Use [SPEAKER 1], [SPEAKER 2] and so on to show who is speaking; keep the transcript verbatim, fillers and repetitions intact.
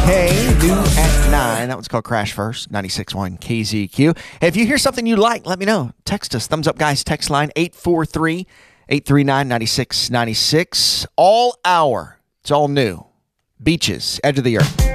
[SPEAKER 1] K, new at nine. That one's called Crash First, ninety-six point one K Z Q. Hey, if you hear something you like, let me know. Text us. Thumbs up, guys. Text line eight four three, eight three nine, nine six nine six. All hour. It's all new. Beaches, edge of the earth.